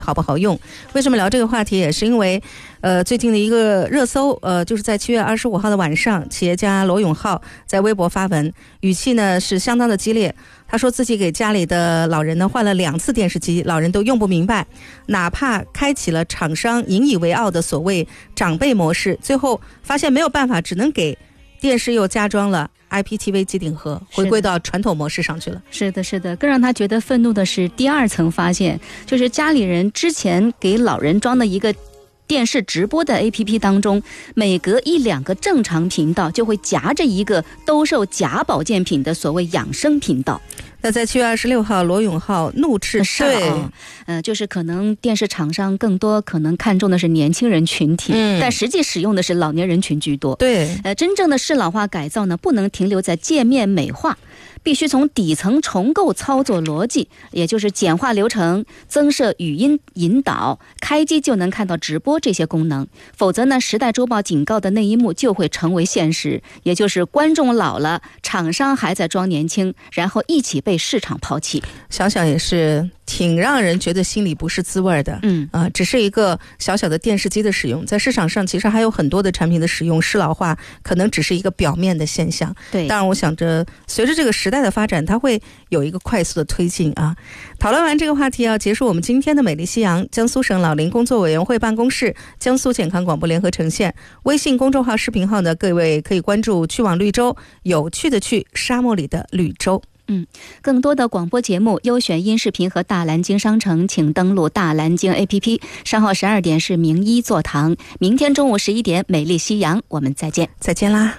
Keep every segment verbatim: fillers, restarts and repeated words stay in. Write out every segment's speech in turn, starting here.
好不好用？为什么聊这个话题？也是因为，呃，最近的一个热搜，呃，就是在七月二十五号的晚上，企业家罗永浩在微博发文，语气呢是相当的激烈。他说自己给家里的老人呢换了两次电视机，老人都用不明白，哪怕开启了厂商引以为傲的所谓长辈模式，最后发现没有办法，只能给电视又加装了 I P T V 机顶盒，回归到传统模式上去了。 是的，是的。更让他觉得愤怒的是第二层发现，就是家里人之前给老人装的一个电视直播的 A P P 当中，每隔一两个正常频道就会夹着一个兜售假保健品的所谓养生频道。 那在七月二十六号，罗永浩怒斥对， 呃，就是可能电视厂商更多可能看重的是年轻人群体，嗯、但实际使用的是老年人群居多。 对， 呃，真正的适老化改造呢，不能停留在界面美化，必须从底层重构操作逻辑，也就是简化流程，增设语音引导，开机就能看到直播这些功能。否则呢，时代周报警告的那一幕就会成为现实，也就是观众老了，厂商还在装年轻，然后一起被市场抛弃。 想想也是挺让人觉得心里不是滋味的。 嗯啊、呃，只是一个小小的电视机的使用，在市场上其实还有很多的产品的使用，适老化可能只是一个表面的现象。 对， 当然我想着随着这个时代的发展，它会有一个快速的推进啊。讨论完这个话题，要结束我们今天的美丽夕阳。江苏省老龄工作委员会办公室、江苏健康广播联合呈现。微信公众号、视频号呢，各位可以关注去往绿洲，有趣的去，沙漠里的绿洲。 嗯，更多的广播节目、优选音视频和大蓝鲸商城，请登录大蓝鲸 A P P。稍后十二点是名医座堂，明天中午十一点美丽夕阳，我们再见， 再见啦！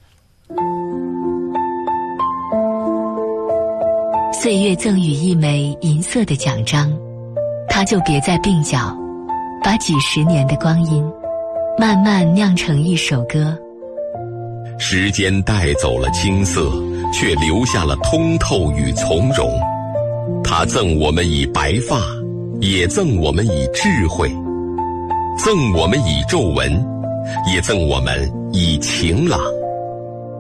岁月赠予一枚银色的奖章，它就别在鬓角，把几十年的光阴慢慢酿成一首歌。 时间带走了青涩，却留下了通透与从容。它赠我们以白发，也赠我们以智慧，赠我们以皱纹，也赠我们以晴朗。